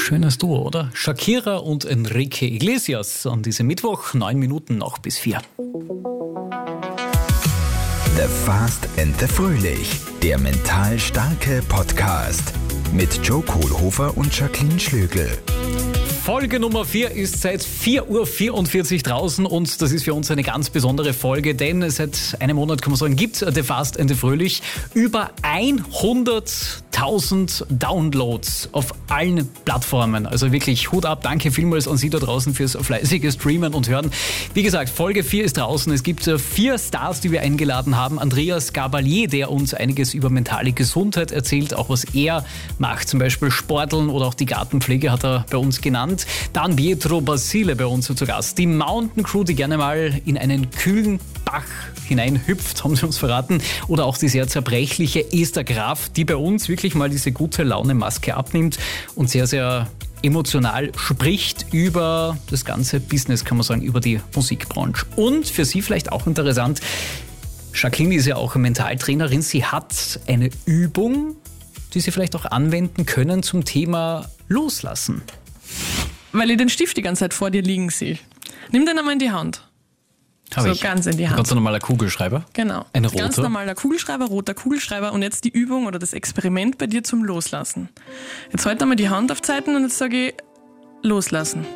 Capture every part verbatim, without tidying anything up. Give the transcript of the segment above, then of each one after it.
Schönes Duo, oder? Shakira und Enrique Iglesias an diesem Mittwoch, neun Minuten noch bis vier. The Fast and the Fröhlich, der mental starke Podcast mit Joe Kohlhofer und Jacqueline Schlögl. Folge Nummer vier ist seit vier Uhr vierundvierzig draußen und das ist für uns eine ganz besondere Folge, denn seit einem Monat, kann man sagen, gibt es The Fast and the Fröhlich über hunderttausend Downloads auf allen Plattformen. Also wirklich Hut ab, danke vielmals an Sie da draußen fürs fleißige Streamen und Hören. Wie gesagt, Folge vier ist draußen. Es gibt vier Stars, die wir eingeladen haben. Andreas Gabalier, der uns einiges über mentale Gesundheit erzählt, auch was er macht, zum Beispiel Sporteln oder auch die Gartenpflege hat er bei uns genannt. Dann Pietro Basile bei uns zu Gast. Die Mountain Crew, die gerne mal in einen kühlen Bach hineinhüpft, haben sie uns verraten. Oder auch die sehr zerbrechliche Esther Graf, die bei uns wirklich mal diese gute Laune-Maske abnimmt und sehr, sehr emotional spricht über das ganze Business, kann man sagen, über die Musikbranche. Und für Sie vielleicht auch interessant, Jacqueline ist ja auch Mentaltrainerin. Sie hat eine Übung, die Sie vielleicht auch anwenden können zum Thema Loslassen. Weil ich den Stift die ganze Zeit vor dir liegen sehe. Nimm den einmal in die Hand. Hab so ich. ganz in die Hand. Ganz normaler Kugelschreiber? Genau. Ein roter. Ganz normaler Kugelschreiber, roter Kugelschreiber und jetzt die Übung oder das Experiment bei dir zum Loslassen. Jetzt halt einmal die Hand auf Zeiten und jetzt sage ich loslassen.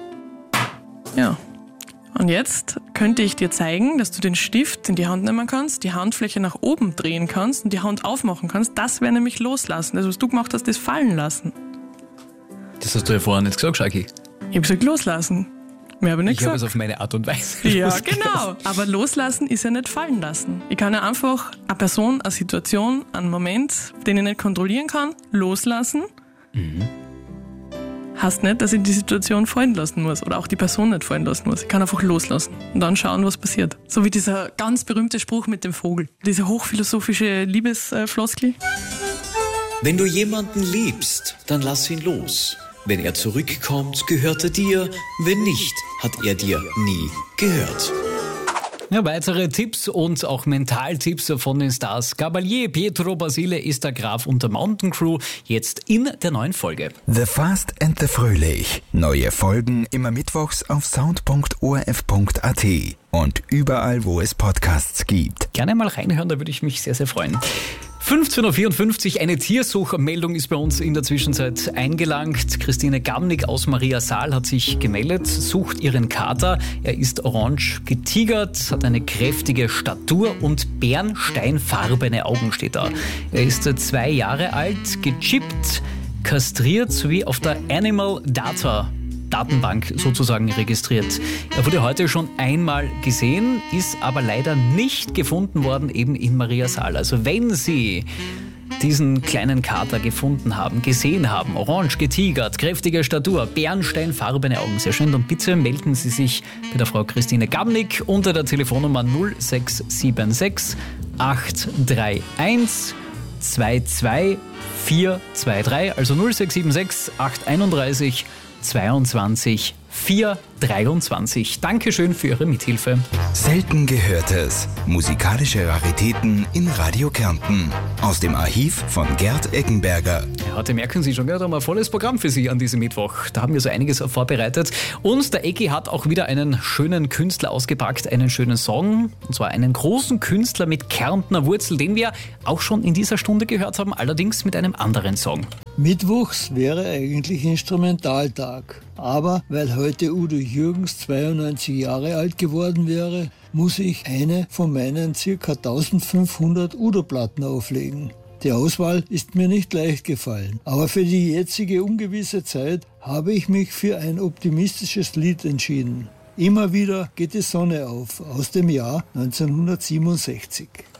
Ja. Und jetzt könnte ich dir zeigen, dass du den Stift in die Hand nehmen kannst, die Handfläche nach oben drehen kannst und die Hand aufmachen kannst. Das wäre nämlich loslassen. Das, was du gemacht hast, ist fallen lassen. Das hast du ja vorher nicht gesagt, Shaki. Ich habe gesagt, loslassen. Mehr habe ich nicht ich gesagt. habe es auf meine Art und Weise Ja, losgelassen. genau. Aber loslassen ist ja nicht fallen lassen. Ich kann ja einfach eine Person, eine Situation, einen Moment, den ich nicht kontrollieren kann, loslassen. Mhm. Heißt nicht, dass ich die Situation fallen lassen muss oder auch die Person nicht fallen lassen muss. Ich kann einfach loslassen und dann schauen, was passiert. So wie dieser ganz berühmte Spruch mit dem Vogel. Diese hochphilosophische Liebesfloskel. Wenn du jemanden liebst, dann lass ihn los. Wenn er zurückkommt, gehört er dir. Wenn nicht, hat er dir nie gehört. Ja, weitere Tipps und auch Mentaltipps von den Stars Gabalier, Pietro Basile, Esther Graf und der Mountain Crew jetzt in der neuen Folge. The Fast and the Fröhlich. Neue Folgen immer mittwochs auf sound punkt o r f punkt a t und überall, wo es Podcasts gibt. Gerne mal reinhören, da würde ich mich sehr, sehr freuen. fünfzehn Uhr vierundfünfzig, eine Tiersuchmeldung ist bei uns in der Zwischenzeit eingelangt. Christine Gamnick aus Maria Saal hat sich gemeldet, sucht ihren Kater. Er ist orange getigert, hat eine kräftige Statur und bernsteinfarbene Augen steht da. Er ist zwei Jahre alt, gechippt, kastriert sowie auf der Animal Data Datenbank sozusagen registriert. Er wurde heute schon einmal gesehen, ist aber leider nicht gefunden worden, eben in Maria Saal. Also wenn Sie diesen kleinen Kater gefunden haben, gesehen haben, orange getigert, kräftige Statur, bernsteinfarbene Augen, sehr schön, dann bitte melden Sie sich bei der Frau Christine Gamnick unter der Telefonnummer null sechs sieben sechs acht drei eins zwei zwei vier zwei drei, also null sechs sieben sechs acht eins eins zweiundzwanzig vier dreiundzwanzig. Dankeschön für Ihre Mithilfe. Selten Gehörtes. Musikalische Raritäten in Radio Kärnten. Aus dem Archiv von Gerd Eggenberger. Ja, heute merken Sie schon, wir haben ein volles Programm für Sie an diesem Mittwoch. Da haben wir so einiges vorbereitet. Und der Eggi hat auch wieder einen schönen Künstler ausgepackt, einen schönen Song. Und zwar einen großen Künstler mit Kärntner Wurzel, den wir auch schon in dieser Stunde gehört haben, allerdings mit einem anderen Song. Mittwochs wäre eigentlich Instrumentaltag. Aber weil heute Udo Jürgens zweiundneunzig Jahre alt geworden wäre, muss ich eine von meinen ca. eintausendfünfhundert Udo-Platten auflegen. Die Auswahl ist mir nicht leicht gefallen, aber für die jetzige ungewisse Zeit habe ich mich für ein optimistisches Lied entschieden. Immer wieder geht die Sonne auf, aus dem Jahr neunzehnhundertsiebenundsechzig.